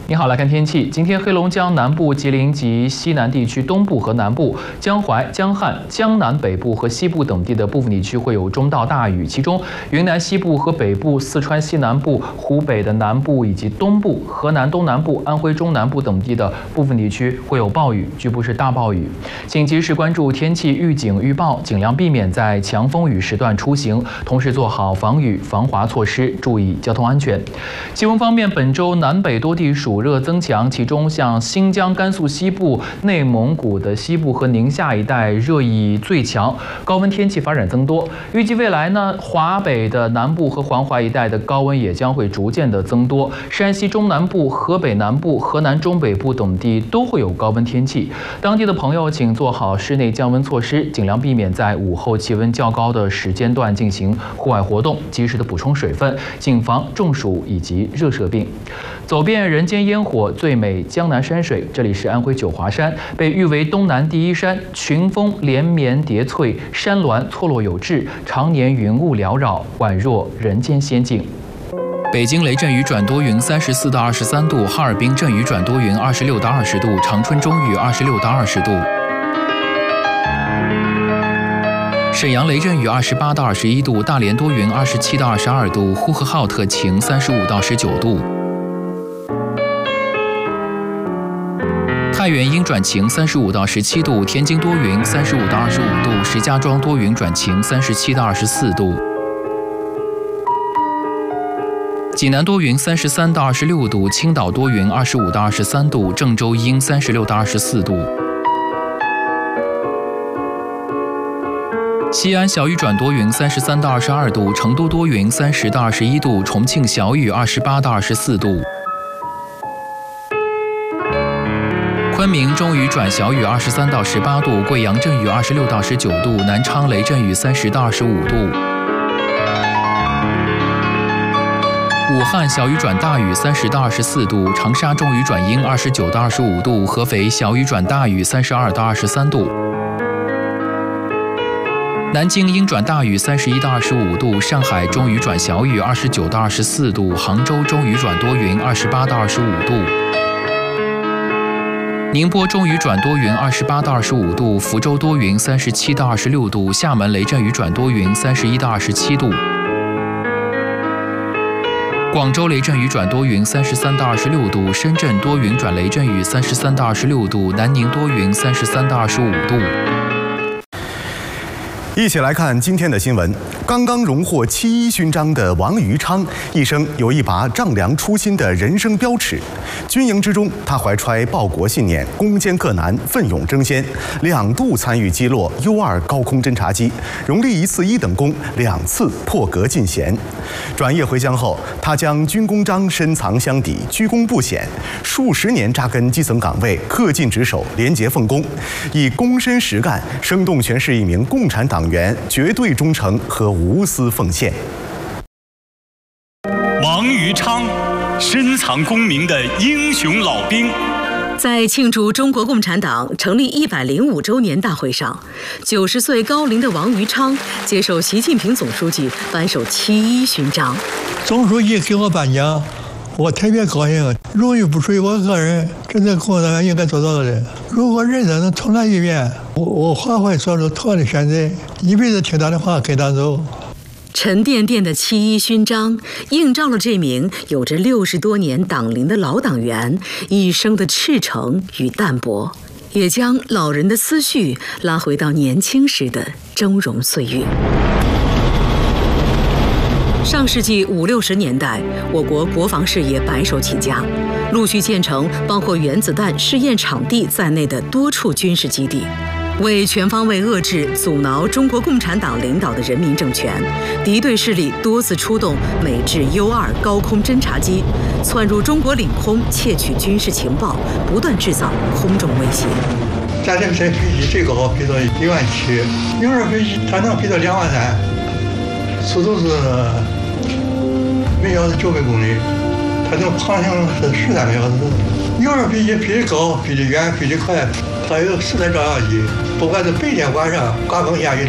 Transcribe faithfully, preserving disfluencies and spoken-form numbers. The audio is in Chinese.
你好，来看天气。今天黑龙江南部、吉林及西南地区东部和南部、江淮、江汉、江南北部和西部等地的部分地区会有中到大雨，其中云南西部和北部、四川西南部、湖北的南部以及东部、河南东南部、安徽中南部等地的部分地区会有暴雨，局部是大暴雨。请及时关注天气预警预报，尽量避免在强风雨时段出行，同时做好防雨防滑措施，注意交通安全。气温方面，本周南北多地暑热增强，其中像新疆、甘肃西部、内蒙古的西部和宁夏一带热意最强，高温天气发展增多。预计未来呢，华北的南部和黄淮一带的高温也将会逐渐的增多。山西中南部、河北南部、河南中北部等地都会有高温天气，当地的朋友请做好室内降温措施，尽量避免在午后气温较高的时间段进行户外活动，及时的补充水分，谨防中暑以及热射病。走遍人间烟火，最美江南山水。这里是安徽九华山，被誉为东南第一山，群峰连绵叠翠，山峦错落有致，常年云雾缭绕，宛若人间仙境。北京雷阵雨转多云，三十四到二十三度；哈尔滨阵雨转多云，二十六到二十度；长春中雨，二十六到二十度；沈阳雷阵雨，二十八到二十一度；大连多云，二十七到二十二度；呼和浩特晴，三十五到十九度；太原阴转晴，三十五到十七度；天津多云，三十五到二十五度；石家庄多云转晴，三十七到二十四度；济南多云，三十三到二十六度；青岛多云，二十五到二十三度；郑州阴，三十六到二十四度；西安小雨转多云，三十三到二十二度；成都多云，三十到二十一度；重庆小雨，二十八到二十四度；昆明中雨转小雨，二十三到十八度；贵阳阵雨，二十六到十九度；南昌雷阵雨，三十到二十五度；武汉小雨转大雨，三十到二十四度；长沙中雨转阴，二十九到二十五度；合肥小雨转大雨，三十二到二十三度；南京阴转大雨，三十一到二十五度；上海中雨转小雨，二十九到二十四度；杭州中雨转多云，二十八到二十五度；宁波中雨转多云，二十八到二十五度；福州多云，三十七到二十六度；厦门雷阵雨转多云，三十一到二十七度；广州雷阵雨转多云，三十三到二十六度；深圳多云转雷阵雨，三十三到二十六度；南宁多云，三十三到二十五度。 一起来看今天的新闻。刚刚荣获七一勋章的王于昌，一生有一把丈量初心的人生标尺。军营之中，他怀揣报国信念，攻坚克难，奋勇争先，两度参与击落 U 二高空侦察机，荣立一次一等功，两次破格进衔。转业回乡后，他将军功章深藏箱底，居功不显，数十年扎根基层岗位，恪尽职守，廉洁奉公，以躬身实干，生动诠释一名共产党员绝对忠诚和无私奉献。 王于昌，深藏功名的英雄老兵。 在庆祝中国共产党成立一百零五周年大会上，九十岁高龄的王于昌接受习近平总书记颁授七一勋章。 总书记给我颁奖，我特别高兴。荣誉不属于我个人，这是共产党应该做到的。如果人生能重来一遍，我我还会做出同样的选择，一辈子听他的话，跟他走。 沉甸甸的七一勋章映照了这名有着六十多年党龄的老党员一生的赤诚与淡泊，也将老人的思绪拉回到年轻时的峥嵘岁月。上世纪五六十年代，我国国防事业白手起家，陆续建成包括原子弹试验场地在内的多处军事基地。为全方位遏制、阻挠中国共产党领导的人民政权，敌对势力多次出动美制 U 二高空侦察机，窜入中国领空窃取军事情报，不断制造空中威胁。 咱这个飞机最高飞到一万七， U 二飞机它能飞到两万三，速度是每小时九百公里，它这个航行是十三个小时。U 二飞机飞得高、飞得远、飞得快，它有四台照相机，不管是白天晚上刮风下雨。